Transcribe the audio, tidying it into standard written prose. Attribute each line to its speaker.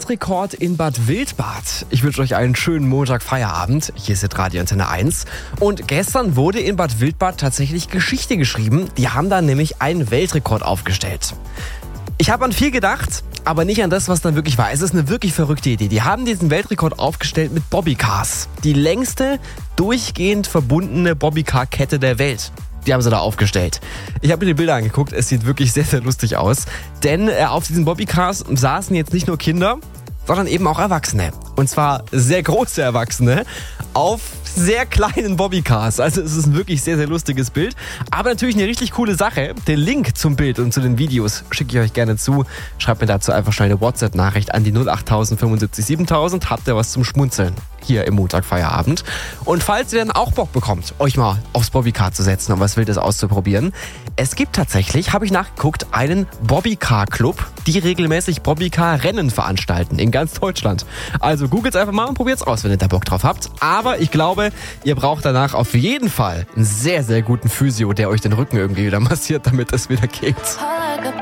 Speaker 1: Weltrekord in Bad Wildbad. Ich wünsche euch einen schönen Montag-Feierabend. Hier ist Radio Antenne 1. Und gestern wurde in Bad Wildbad tatsächlich Geschichte geschrieben. Die haben da nämlich einen Weltrekord aufgestellt. Ich habe an viel gedacht, aber nicht an das, was dann wirklich war. Es ist eine wirklich verrückte Idee. Die haben diesen Weltrekord aufgestellt mit Bobbycars. Die längste durchgehend verbundene Bobbycar-Kette der Welt. Die haben sie da aufgestellt. Ich habe mir die Bilder angeguckt. Es sieht wirklich sehr, sehr lustig aus. Denn auf diesen Bobbycars saßen jetzt nicht nur Kinder, sondern eben auch Erwachsene. Und zwar sehr große Erwachsene auf sehr kleinen Bobbycars. Also es ist ein wirklich sehr, sehr lustiges Bild. Aber natürlich eine richtig coole Sache. Den Link zum Bild und zu den Videos schicke ich euch gerne zu. Schreibt mir dazu einfach schnell eine WhatsApp-Nachricht an die 08000 75 7000. Habt ihr was zum Schmunzeln hier im Montagfeierabend. Und falls ihr dann auch Bock bekommt, euch mal aufs Bobbycar zu setzen und was Wildes auszuprobieren. Es gibt tatsächlich, habe ich nachgeguckt, einen Bobbycar-Club, die regelmäßig Bobbycar-Rennen veranstalten in ganz Deutschland. Also googelt einfach mal und probiert es aus, wenn ihr da Bock drauf habt. Aber ich glaube, ihr braucht danach auf jeden Fall einen sehr, sehr guten Physio, der euch den Rücken irgendwie wieder massiert, damit es wieder geht.